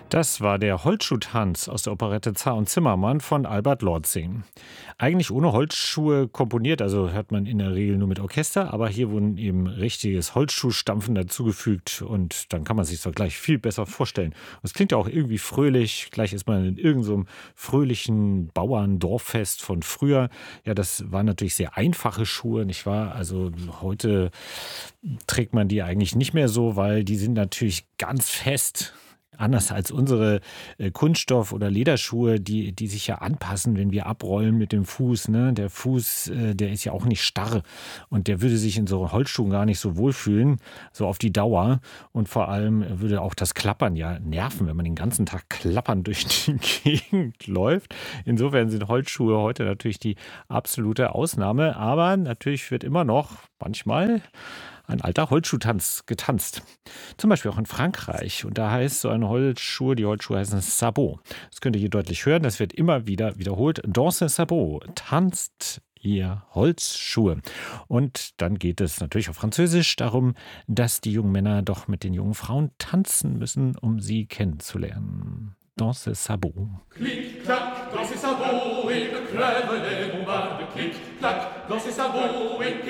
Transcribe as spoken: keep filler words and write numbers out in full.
Das war der Holzschuhtanz aus der Operette Zar und Zimmermann von Albert Lortzing. Eigentlich ohne Holzschuhe komponiert, also hört man in der Regel nur mit Orchester, aber hier wurden eben richtiges Holzschuhstampfen dazugefügt und dann kann man sich das gleich viel besser vorstellen. Es klingt ja auch irgendwie fröhlich, gleich ist man in irgendeinem so fröhlichen Bauerndorffest von früher. Ja, das waren natürlich sehr einfache Schuhe, nicht wahr? Also heute trägt man die eigentlich nicht mehr so, weil die sind natürlich ganz fest. Anders als unsere äh, Kunststoff- oder Lederschuhe, die, die sich ja anpassen, wenn wir abrollen mit dem Fuß. Ne? Der Fuß, äh, der ist ja auch nicht starr und der würde sich in so Holzschuhen gar nicht so wohlfühlen, so auf die Dauer. Und vor allem würde auch das Klappern ja nerven, wenn man den ganzen Tag klappernd durch die Gegend läuft. Insofern sind Holzschuhe heute natürlich die absolute Ausnahme. Aber natürlich wird immer noch manchmal ein alter Holzschuhtanz getanzt. Zum Beispiel auch in Frankreich. Und da heißt so eine Holzschuhe, die Holzschuhe heißen Sabot. Das könnt ihr hier deutlich hören, das wird immer wieder wiederholt. Danse Sabot, tanzt ihr Holzschuhe. Und dann geht es natürlich auf Französisch darum, dass die jungen Männer doch mit den jungen Frauen tanzen müssen, um sie kennenzulernen. Danse Sabot. Clic, clac, dansez sabot et que crèvent les bombardes. Clic, clac, dansez sabot et